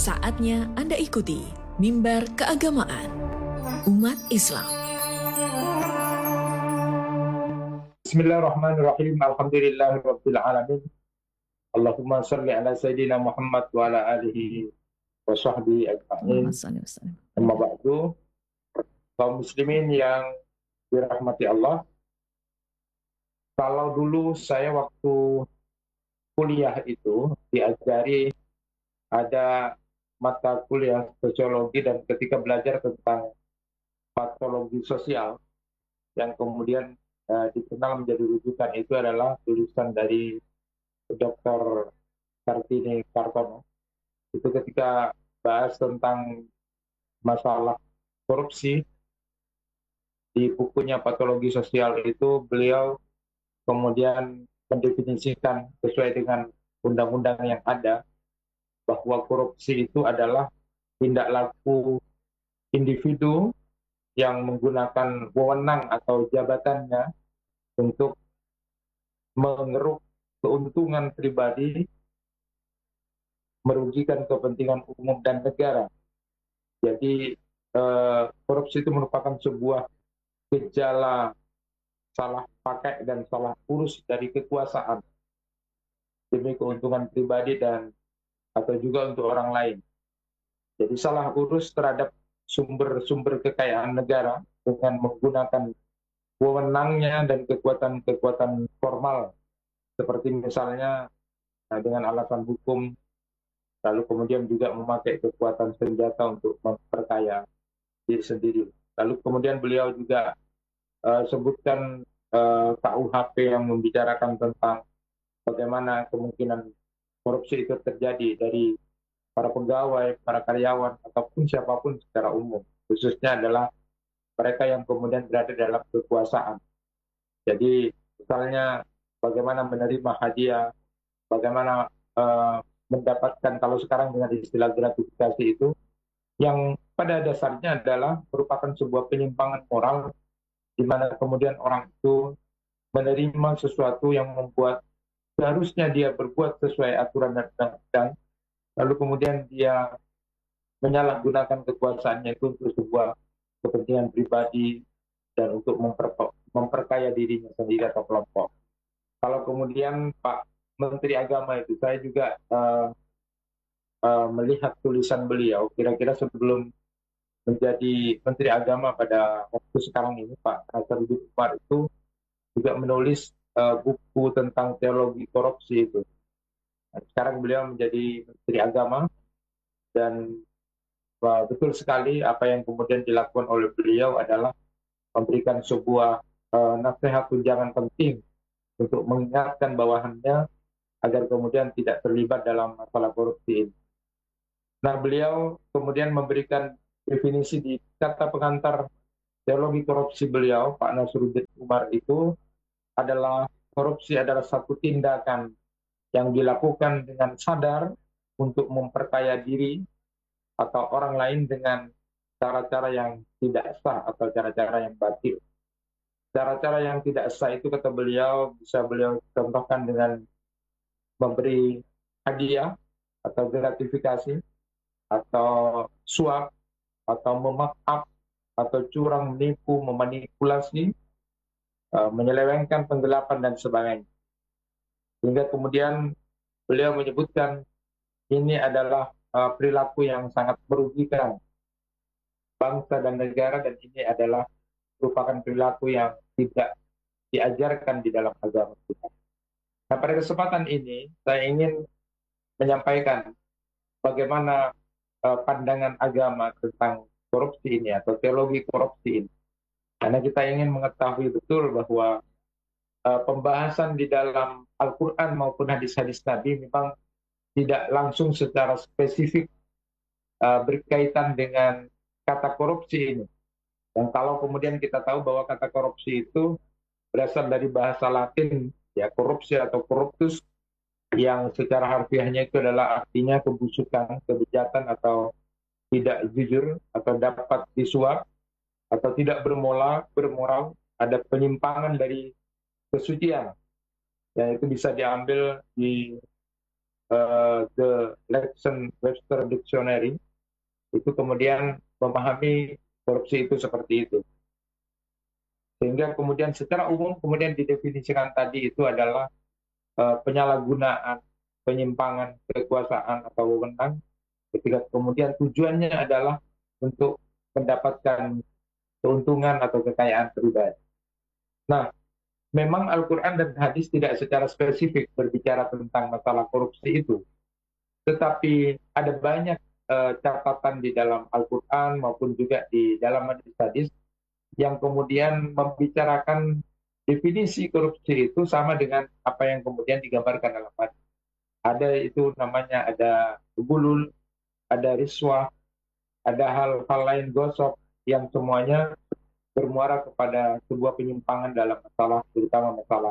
Saatnya Anda ikuti Mimbar Keagamaan Umat Islam. Bismillahirrahmanirrahim. Alhamdulillahirabbil alamin. Allahumma shalli ala sayyidina Muhammad wa ala alihi wa sahbihi ajma'in. Amma ba'du. Kaum muslimin yang dirahmati Allah. Kalau dulu saya waktu kuliah itu diajari ada mata kuliah sosiologi, dan ketika belajar tentang patologi sosial yang kemudian dikenal menjadi rujukan itu adalah tulisan dari Dr. Kartini Kartono. Itu ketika bahas tentang masalah korupsi di bukunya Patologi Sosial itu, beliau kemudian mendefinisikan sesuai dengan undang-undang yang ada bahwa korupsi itu adalah tindak laku individu yang menggunakan wewenang atau jabatannya untuk mengeruk keuntungan pribadi merugikan kepentingan umum dan negara. Jadi korupsi itu merupakan sebuah gejala salah pakai dan salah urus dari kekuasaan demi keuntungan pribadi dan atau juga untuk orang lain. Jadi salah urus terhadap sumber-sumber kekayaan negara dengan menggunakan wewenangnya dan kekuatan-kekuatan formal, seperti misalnya dengan alasan hukum, lalu kemudian juga memakai kekuatan senjata untuk memperkaya diri sendiri. Lalu kemudian beliau juga sebutkan KUHP yang membicarakan tentang bagaimana kemungkinan korupsi itu terjadi dari para pegawai, para karyawan, ataupun siapapun secara umum. Khususnya adalah mereka yang kemudian berada dalam kekuasaan. Jadi misalnya bagaimana menerima hadiah, bagaimana mendapatkan, kalau sekarang dengan istilah gratifikasi itu, yang pada dasarnya adalah merupakan sebuah penyimpangan moral, di mana kemudian orang itu menerima sesuatu yang membuat seharusnya dia berbuat sesuai aturan dan undang-undang, lalu kemudian dia menyalahgunakan kekuasaannya itu untuk sebuah kepentingan pribadi dan untuk memperkaya dirinya sendiri atau kelompok. Kalau kemudian Pak Menteri Agama itu, saya juga melihat tulisan beliau, kira-kira sebelum menjadi Menteri Agama pada waktu sekarang ini, Pak Nasaruddin Umar itu juga menulis buku tentang teologi korupsi itu. Nah, sekarang beliau menjadi Menteri Agama, dan betul sekali apa yang kemudian dilakukan oleh beliau adalah memberikan sebuah nasihat tunjangan penting untuk mengingatkan bawahannya agar kemudian tidak terlibat dalam masalah korupsi ini. Nah, beliau kemudian memberikan definisi di kata pengantar teologi korupsi beliau, Pak Nasaruddin Umar, itu adalah korupsi adalah satu tindakan yang dilakukan dengan sadar untuk memperkaya diri atau orang lain dengan cara-cara yang tidak sah atau cara-cara yang batil. Cara-cara yang tidak sah itu, kata beliau, bisa beliau contohkan dengan memberi hadiah atau gratifikasi atau suap atau memakap atau curang, menipu, memanipulasi, menyelewengkan, penggelapan, dan sebagainya. Hingga kemudian beliau menyebutkan ini adalah perilaku yang sangat merugikan bangsa dan negara, dan ini adalah merupakan perilaku yang tidak diajarkan di dalam agama kita. Nah, pada kesempatan ini saya ingin menyampaikan bagaimana pandangan agama tentang korupsi ini atau teologi korupsi ini. Karena kita ingin mengetahui betul bahwa pembahasan di dalam Al-Quran maupun hadis-hadis Nabi memang tidak langsung secara spesifik berkaitan dengan kata korupsi ini. Dan kalau kemudian kita tahu bahwa kata korupsi itu berasal dari bahasa Latin, ya, korupsi atau corruptus, yang secara harfiahnya itu adalah artinya kebusukan, kebejatan, atau tidak jujur, atau dapat disuap, atau tidak bermoral, ada penyimpangan dari kesucian. Dan itu bisa diambil di The Lexion Webster Dictionary, itu kemudian memahami korupsi itu seperti itu. Sehingga kemudian secara umum kemudian didefinisikan tadi itu adalah penyalahgunaan, penyimpangan kekuasaan atau wewenang, ketika kemudian tujuannya adalah untuk mendapatkan keuntungan atau kekayaan pribadi. Nah, memang Al-Quran dan hadis tidak secara spesifik berbicara tentang masalah korupsi itu, tetapi ada banyak catatan di dalam Al-Quran maupun juga di dalam hadis-hadis yang kemudian membicarakan definisi korupsi itu sama dengan apa yang kemudian digambarkan dalam hadis. Ada itu namanya, ada gulul, ada riswah, ada hal-hal lain gosok yang semuanya bermuara kepada sebuah penyimpangan dalam masalah, terutama masalah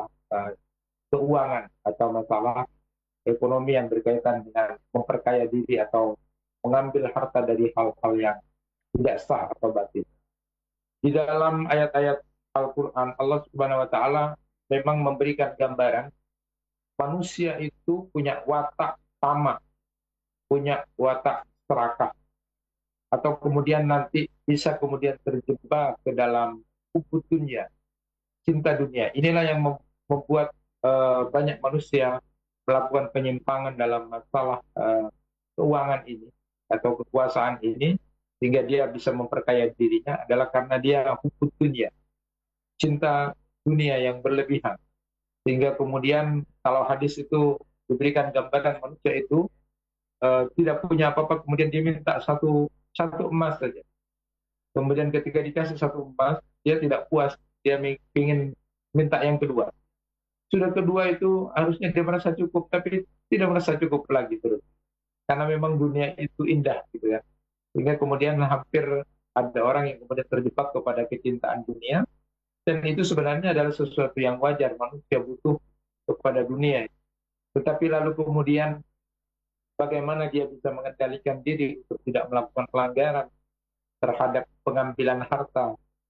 keuangan atau masalah ekonomi yang berkaitan dengan memperkaya diri atau mengambil harta dari hal-hal yang tidak sah atau batil. Di dalam ayat-ayat Al-Quran, Allah Subhanahu wa Ta'ala memang memberikan gambaran manusia itu punya watak tamak, punya watak serakah, atau kemudian nanti bisa kemudian terjebak ke dalam kubu dunia, cinta dunia. Inilah yang membuat banyak manusia melakukan penyimpangan dalam masalah keuangan ini atau kekuasaan ini, sehingga dia bisa memperkaya dirinya adalah karena dia kubu dunia, cinta dunia yang berlebihan. Sehingga kemudian kalau hadis itu diberikan gambaran manusia itu tidak punya apa-apa, kemudian dia minta satu emas saja. Kemudian ketika dikasih satu emas, dia tidak puas, dia ingin minta yang kedua. Sudah kedua itu harusnya dia merasa cukup, tapi tidak merasa cukup lagi terus. Karena memang dunia itu indah gitu ya. Sehingga kemudian hampir ada orang yang kemudian terjebak kepada kecintaan dunia, dan itu sebenarnya adalah sesuatu yang wajar, manusia butuh kepada dunia. Tetapi lalu kemudian bagaimana dia bisa mengendalikan diri untuk tidak melakukan pelanggaran terhadap pengambilan harta,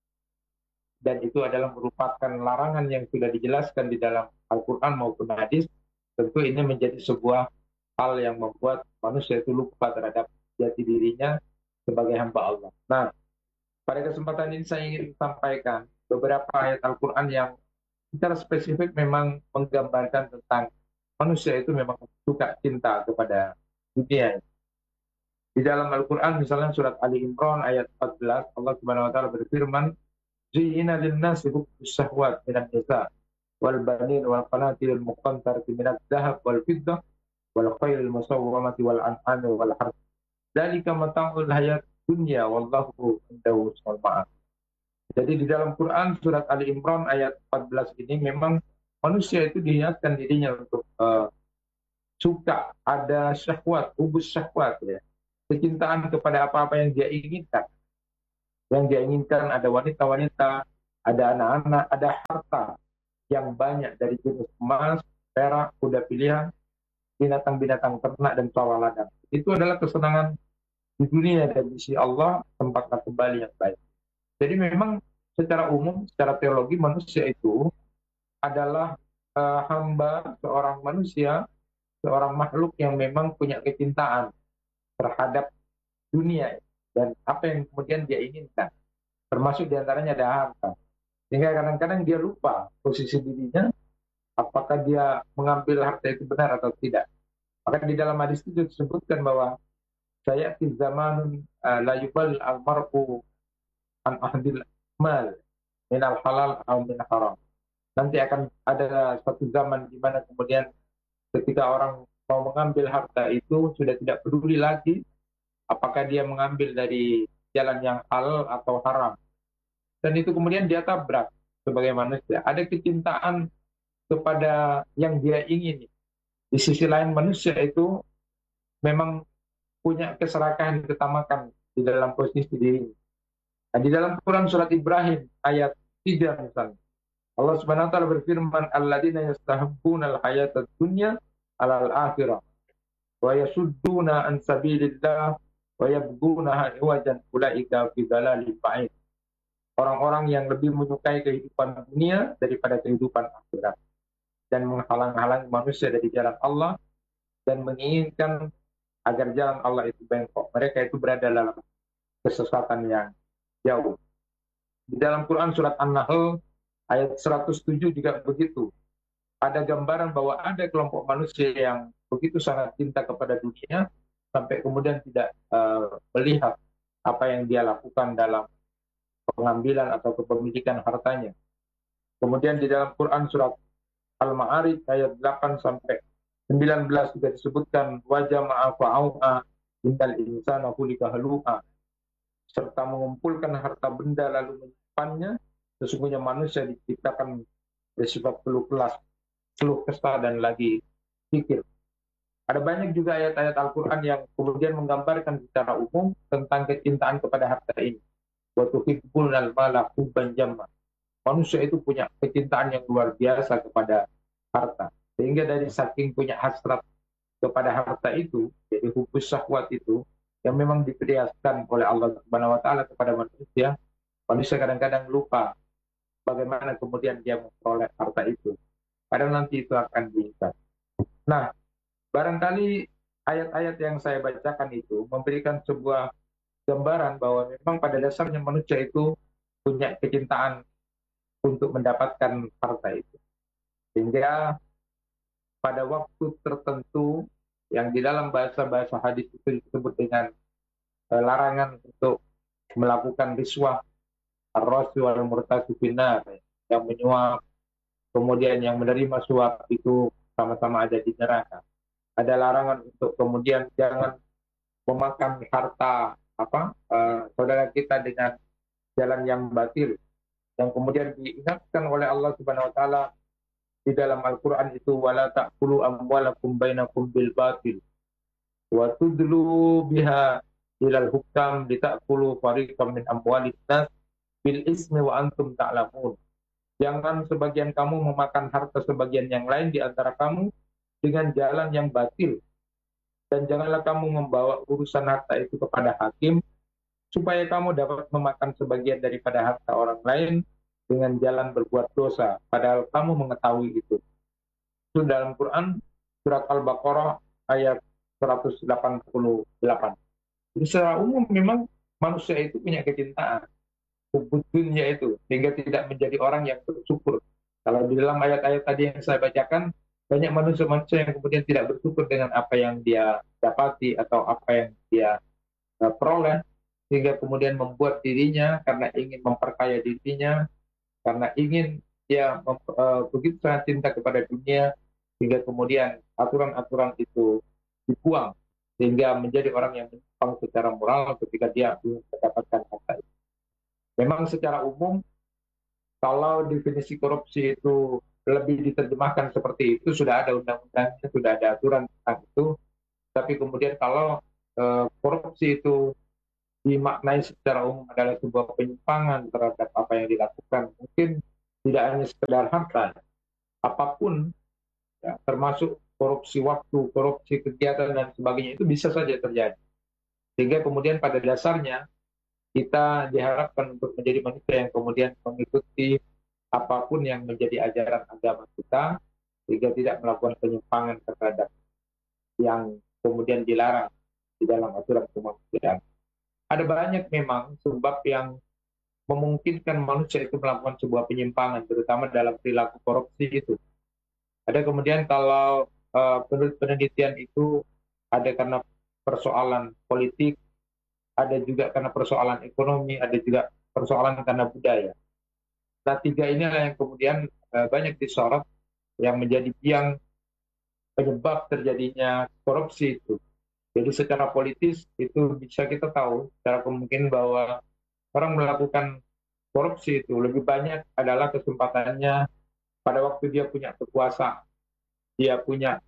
dan itu adalah merupakan larangan yang sudah dijelaskan di dalam Al-Quran maupun hadis. Tentu ini menjadi sebuah hal yang membuat manusia itu lupa terhadap jati dirinya sebagai hamba Allah. Nah, pada kesempatan ini saya ingin sampaikan beberapa ayat Al-Quran yang secara spesifik memang menggambarkan tentang manusia itu memang suka cinta kepada dunia. Di dalam Al-Quran misalnya surat Ali Imran ayat 14, Allah Subhanahu wa taala berfirman, "Zuyyina lin-nasi hubbus syahwat minan nisa wal banin wal qanatiril muqantarati minadh dhahab wal fiddah wal khairil musawwamati wal an'ami wal harth. Dzalika mata'ul hayat dunya wallahu indahu husnul ma'ab." Jadi di dalam Quran surat Ali Imran ayat 14 ini memang manusia itu diingatkan dirinya untuk suka, ada syahwat, hubus syahwat ya. Kecintaan kepada apa-apa yang dia inginkan. Yang dia inginkan ada wanita-wanita, ada anak-anak, ada harta yang banyak dari jenis emas, perak, kuda pilihan, binatang-binatang ternak dan sawah ladang. Itu adalah kesenangan di dunia dan di sisi Allah, tempatnya kembali yang baik. Jadi memang secara umum, secara teologi manusia itu adalah hamba seorang manusia, seorang makhluk yang memang punya kecintaan terhadap dunia dan apa yang kemudian dia inginkan, termasuk diantaranya ada harta. Sehingga kadang-kadang dia lupa posisi dirinya, apakah dia mengambil harta itu benar atau tidak. Maka di dalam hadis itu disebutkan bahwa saya di zaman la yubal al-mar'u an ahdil mal minal halal atau min haram. Nanti akan ada satu zaman di mana kemudian ketika orang mau mengambil harta itu sudah tidak peduli lagi apakah dia mengambil dari jalan yang halal atau haram. Dan itu kemudian dia tabrak sebagai manusia. Ada kecintaan kepada yang dia ingini. Di sisi lain manusia itu memang punya keserakahan, ketamakan di dalam posisi diri. Nah, di dalam Quran surat Ibrahim ayat 3 misalnya, Allah Subhanahu wa taala berfirman, "Alladzina yastahibbunal hayatad dunya 'alal akhirah wa yasudduna an sabilillah wa yabghunaha iwajan ulaika fi dhalalin ba'id." Orang-orang yang lebih menyukai kehidupan dunia daripada kehidupan akhirat dan menghalang-halangi manusia dari jalan Allah, dan menginginkan agar jalan Allah itu bengkok. Mereka itu berada dalam kesesatan yang jauh. Di dalam Quran surat An-Nahl ayat 107 juga begitu. Ada gambaran bahwa ada kelompok manusia yang begitu sangat cinta kepada dunia sampai kemudian tidak melihat apa yang dia lakukan dalam pengambilan atau kepemilikan hartanya. Kemudian di dalam Quran surat Al-Ma'arij ayat 8 sampai 19 juga disebutkan wajah ma'afa'au'a innal insana khuliqa halu'a, serta mengumpulkan harta benda lalu menyimpannya, sesungguhnya manusia diciptakan bersifat peluh kesah dan lagi pikir. Ada banyak juga ayat-ayat Al-Quran yang kemudian menggambarkan secara umum tentang kecintaan kepada harta ini. Wa tuhibbunal mala hubban jamma. Manusia itu punya kecintaan yang luar biasa kepada harta. Sehingga dari saking punya hasrat kepada harta itu, jadi hubus syahwat itu, yang memang diperiaskan oleh Allah Subhanahu wa Ta'ala kepada manusia, manusia kadang-kadang lupa bagaimana kemudian dia memperoleh harta itu. Padahal nanti itu akan diingat. Nah, barangkali ayat-ayat yang saya bacakan itu memberikan sebuah gambaran bahwa memang pada dasarnya manusia itu punya kecintaan untuk mendapatkan harta itu. Sehingga pada waktu tertentu yang di dalam bahasa-bahasa hadis itu disebut dengan larangan untuk melakukan riswah, ar-rasu wal murtasu finnar, yang menyuap, kemudian yang menerima suap itu sama-sama ada di neraka. Ada larangan untuk kemudian jangan memakan harta saudara kita dengan jalan yang batil, yang kemudian diingatkan oleh Allah Subhanahu wa Ta'ala di dalam Al-Quran itu wala ta'kulu amwalakum bainakum bil batil wa tudlu biha ilal hukam litakulu fariqam min amwalin nas bil ismi wa antum ta'lamun. Jangan sebagian kamu memakan harta sebagian yang lain di antara kamu dengan jalan yang batil, dan janganlah kamu membawa urusan harta itu kepada hakim supaya kamu dapat memakan sebagian daripada harta orang lain dengan jalan berbuat dosa, padahal kamu mengetahui itu. Itu dalam Quran surat Al-Baqarah ayat 188. Jadi secara umum memang manusia itu punya kecintaan dunia itu, sehingga tidak menjadi orang yang bersyukur. Kalau di dalam ayat-ayat tadi yang saya bacakan, banyak manusia-manusia yang kemudian tidak bersyukur dengan apa yang dia dapati atau apa yang dia peroleh, sehingga kemudian membuat dirinya karena ingin memperkaya dirinya, karena ingin dia begitu sangat cinta kepada dunia, sehingga kemudian aturan-aturan itu dibuang, sehingga menjadi orang yang menyimpang secara moral ketika dia ingin mendapatkan harta itu. Memang secara umum, kalau definisi korupsi itu lebih diterjemahkan seperti itu, sudah ada undang-undangnya, sudah ada aturan tentang itu. Tapi kemudian kalau korupsi itu dimaknai secara umum adalah sebuah penyimpangan terhadap apa yang dilakukan, mungkin tidak hanya sekedar harta, apapun, ya, termasuk korupsi waktu, korupsi kegiatan dan sebagainya, itu bisa saja terjadi. Sehingga kemudian pada dasarnya kita diharapkan untuk menjadi manusia yang kemudian mengikuti apapun yang menjadi ajaran agama kita, sehingga tidak melakukan penyimpangan terhadap yang kemudian dilarang di dalam aturan kemanusiaan. Ada banyak memang sebab yang memungkinkan manusia itu melakukan sebuah penyimpangan, terutama dalam perilaku korupsi itu. Ada kemudian kalau penelitian itu ada karena persoalan politik, ada juga karena persoalan ekonomi, ada juga persoalan karena budaya. Nah, tiga inilah yang kemudian banyak disorot yang menjadi biang penyebab terjadinya korupsi itu. Jadi secara politis itu bisa kita tahu secara kemungkinan bahwa orang melakukan korupsi itu lebih banyak adalah kesempatannya pada waktu dia punya kekuasaan, dia punya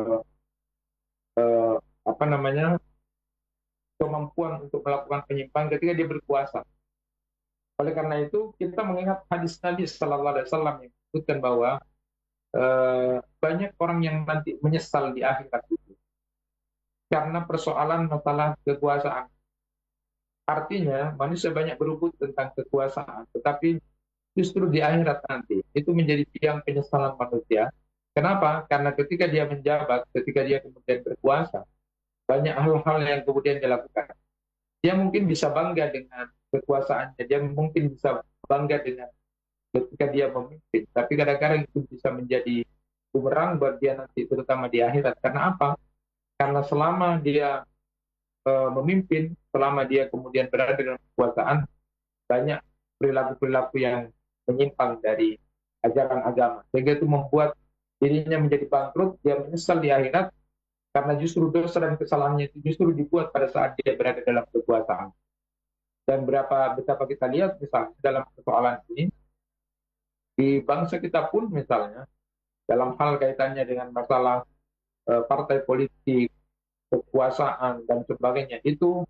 kemampuan untuk melakukan penyimpangan ketika dia berkuasa. Oleh karena itu kita mengingat hadis Nabi Sallallahu Alaihi Wasallam yang menyebutkan bahwa banyak orang yang nanti menyesal di akhirat itu karena persoalan masalah kekuasaan. Artinya manusia banyak berebut tentang kekuasaan, tetapi justru di akhirat nanti itu menjadi tiang penyesalan manusia Kenapa? Karena ketika dia menjabat, ketika dia kemudian berkuasa, banyak hal-hal yang kemudian dilakukan. Dia mungkin bisa bangga dengan kekuasaannya, dia mungkin bisa bangga dengan ketika dia memimpin, tapi kadang-kadang itu bisa menjadi bumerang buat dia nanti, terutama di akhirat. Karena apa? Karena selama dia memimpin, selama dia kemudian berada dalam kekuasaan, banyak perilaku-perilaku yang menyimpang dari ajaran agama. Sehingga itu membuat dirinya menjadi bangkrut, dia menyesal di akhirat, karena justru dosa dan kesalahannya itu justru dibuat pada saat dia berada dalam kekuasaan. Dan betapa kita lihat misalnya dalam persoalan ini, di bangsa kita pun misalnya, dalam hal kaitannya dengan masalah partai politik, kekuasaan, dan sebagainya, itu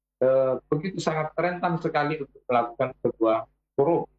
begitu sangat rentan sekali untuk melakukan sebuah korup,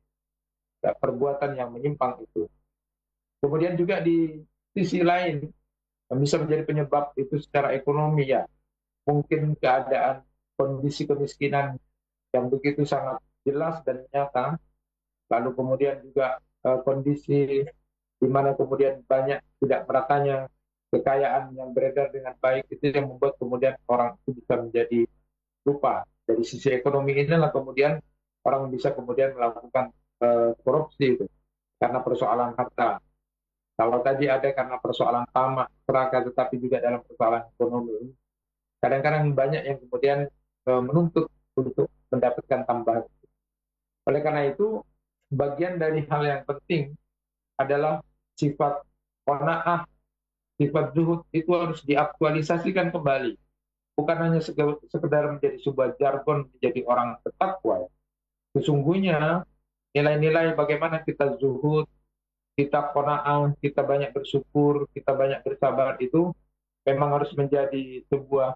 perbuatan yang menyimpang itu. Kemudian juga di sisi lain, yang bisa menjadi penyebab itu secara ekonomi ya, mungkin keadaan kondisi kemiskinan yang begitu sangat jelas dan nyata, lalu kemudian juga kondisi di mana kemudian banyak tidak meratanya kekayaan yang beredar dengan baik, itu yang membuat kemudian orang itu bisa menjadi lupa. Dari sisi ekonomi inilah kemudian orang bisa kemudian melakukan korupsi itu karena persoalan harta. Kalau tadi ada karena persoalan tamak, serakah, tetapi juga dalam persoalan ekonomi, kadang-kadang banyak yang kemudian menuntut untuk mendapatkan tambahan. Oleh karena itu, bagian dari hal yang penting adalah sifat qanaah, sifat zuhud itu harus diaktualisasikan kembali. Bukan hanya sekedar menjadi sebuah jargon menjadi orang bertakwa. Sesungguhnya nilai-nilai bagaimana kita zuhud, kita qanaah, kita banyak bersyukur, kita banyak bersabar itu memang harus menjadi sebuah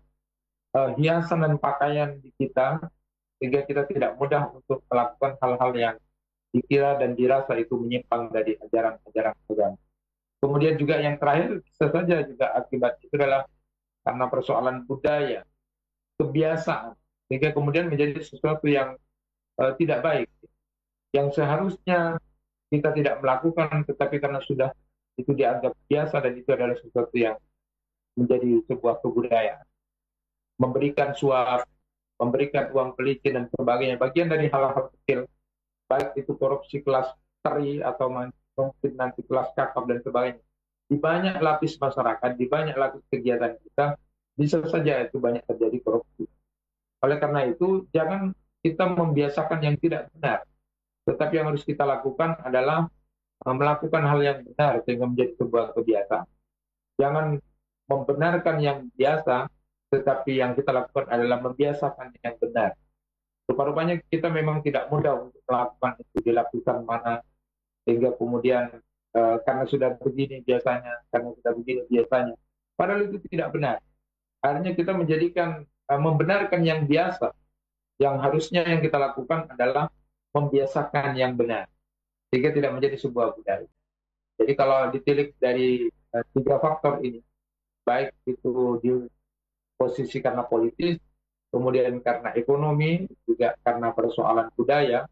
hiasan dan pakaian di kita, sehingga kita tidak mudah untuk melakukan hal-hal yang dikira dan dirasa itu menyimpang dari ajaran-ajaran agama. Kemudian juga yang terakhir, bisa saja juga akibat itu adalah karena persoalan budaya, kebiasaan, sehingga kemudian menjadi sesuatu yang tidak baik, yang seharusnya kita tidak melakukan, tetapi karena sudah itu dianggap biasa dan itu adalah sesuatu yang menjadi sebuah kebudayaan. Memberikan suap, memberikan uang pelicin dan sebagainya, bagian dari hal-hal kecil, baik itu korupsi kelas teri atau mungkin nanti kelas kakap dan sebagainya. Di banyak lapis masyarakat, di banyak lapis kegiatan kita, bisa saja itu banyak terjadi korupsi. Oleh karena itu, jangan kita membiasakan yang tidak benar. Tetapi yang harus kita lakukan adalah melakukan hal yang benar sehingga menjadi sebuah kebiasaan. Jangan membenarkan yang biasa, tetapi yang kita lakukan adalah membiasakan yang benar. Rupa-rupanya kita memang tidak mudah untuk melakukan itu di lapisan mana, sehingga kemudian karena sudah begini biasanya, karena sudah begini biasanya. Padahal itu tidak benar. Akhirnya kita menjadikan, membenarkan yang biasa, yang harusnya yang kita lakukan adalah membiasakan yang benar, sehingga tidak menjadi sebuah budaya. Jadi kalau ditilik dari tiga faktor ini, baik itu di posisi karena politis, kemudian karena ekonomi, juga karena persoalan budaya,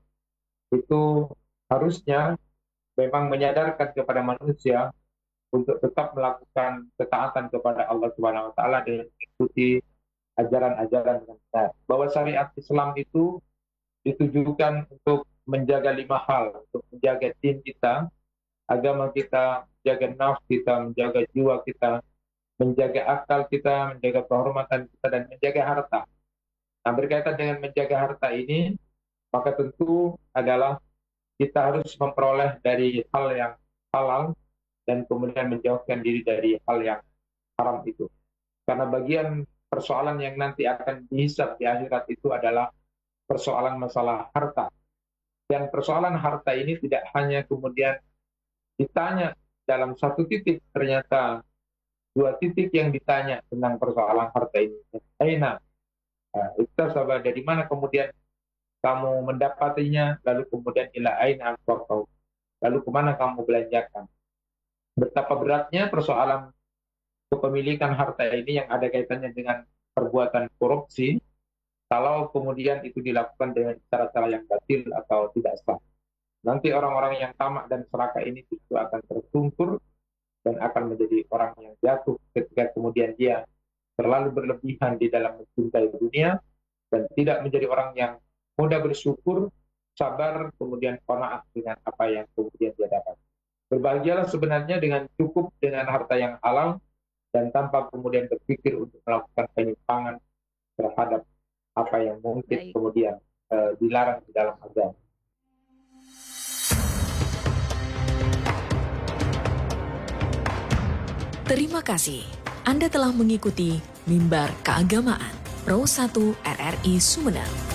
itu harusnya memang menyadarkan kepada manusia untuk tetap melakukan ketaatan kepada Allah Subhanahu wa taala dan mengikuti ajaran-ajaran dengan benar. Bahwa syariat Islam itu ditujukan untuk menjaga lima hal, untuk menjaga din kita, agama kita, menjaga nafs kita, menjaga jiwa kita, menjaga akal kita, menjaga kehormatan kita, dan menjaga harta. Nah, berkaitan dengan menjaga harta ini, maka tentu adalah kita harus memperoleh dari hal yang halal dan kemudian menjauhkan diri dari hal yang haram itu. Karena bagian persoalan yang nanti akan dihisab di akhirat itu adalah persoalan masalah harta. Dan persoalan harta ini tidak hanya kemudian ditanya dalam satu titik, ternyata dua titik yang ditanya tentang persoalan harta ini. Aina, itu sahabat, dari mana kemudian kamu mendapatinya, lalu kemudian ila aina anfaqtahu, lalu kemana kamu belanjakan. Betapa beratnya persoalan kepemilikan harta ini yang ada kaitannya dengan perbuatan korupsi, kalau kemudian itu dilakukan dengan cara-cara yang batil atau tidak sah. Nanti orang-orang yang tamak dan serakah ini justru akan tersungkur dan akan menjadi orang yang jatuh ketika kemudian dia terlalu berlebihan di dalam mencintai dunia dan tidak menjadi orang yang mudah bersyukur, sabar, kemudian qanaah dengan apa yang kemudian dia dapat. Berbahagialah sebenarnya dengan cukup dengan harta yang halal dan tanpa kemudian berpikir untuk melakukan penyimpangan terhadap apa yang mungkin kemudian dilarang di dalam agama. Terima kasih. Anda telah mengikuti Mimbar Keagamaan Pro 1 RRI Sumedang.